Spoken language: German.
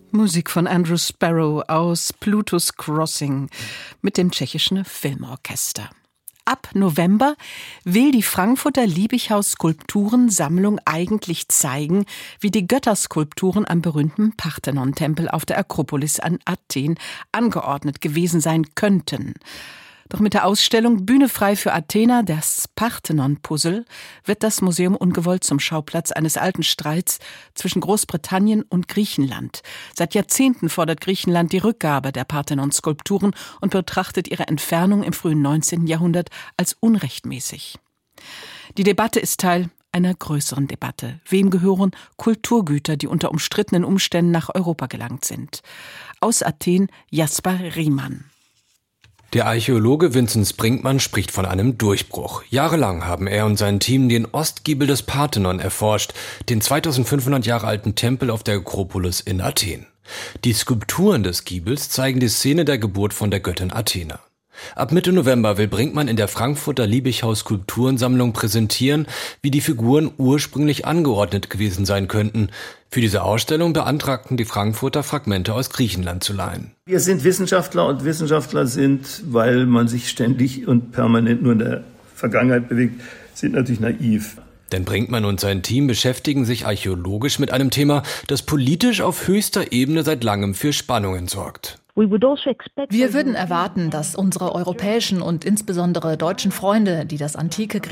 Musik von Andrew Sparrow aus Pluto's Crossing mit dem tschechischen Filmorchester. Ab November will die Frankfurter Liebighaus-Skulpturensammlung eigentlich zeigen, wie die Götterskulpturen am berühmten Parthenon-Tempel auf der Akropolis an Athen angeordnet gewesen sein könnten. Doch mit der Ausstellung Bühne frei für Athena, das Parthenon-Puzzle, wird das Museum ungewollt zum Schauplatz eines alten Streits zwischen Großbritannien und Griechenland. Seit Jahrzehnten fordert Griechenland die Rückgabe der Parthenon-Skulpturen und betrachtet ihre Entfernung im frühen 19. Jahrhundert als unrechtmäßig. Die Debatte ist Teil einer größeren Debatte. Wem gehören Kulturgüter, die unter umstrittenen Umständen nach Europa gelangt sind? Aus Athen Jasper Riemann. Der Archäologe Vinzenz Brinkmann spricht von einem Durchbruch. Jahrelang haben er und sein Team den Ostgiebel des Parthenon erforscht, den 2500 Jahre alten Tempel auf der Akropolis in Athen. Die Skulpturen des Giebels zeigen die Szene der Geburt von der Göttin Athena. Ab Mitte November will Brinkmann in der Frankfurter Liebighaus-Skulpturensammlung präsentieren, wie die Figuren ursprünglich angeordnet gewesen sein könnten. Für diese Ausstellung beantragten die Frankfurter Fragmente aus Griechenland zu leihen. Wir sind Wissenschaftler und Wissenschaftler sind, weil man sich ständig und permanent nur in der Vergangenheit bewegt, sind natürlich naiv. Denn Brinkmann und sein Team beschäftigen sich archäologisch mit einem Thema, das politisch auf höchster Ebene seit langem für Spannungen sorgt. Wir würden erwarten, dass unsere europäischen und insbesondere deutschen Freunde, die das antike